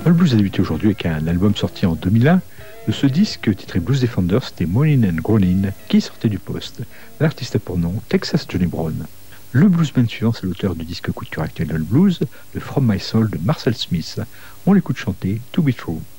Le blues a débuté aujourd'hui avec un album sorti en 2001. De ce disque, titré Blues Defender, c'était Moanin' and Groanin' qui sortait du poste. L'artiste a pour nom Texas Johnny Brown. Le bluesman suivant, c'est l'auteur du disque coup de cœur actuel de le blues, le From My Soul de Marcel Smith. On l'écoute chanter To Be True.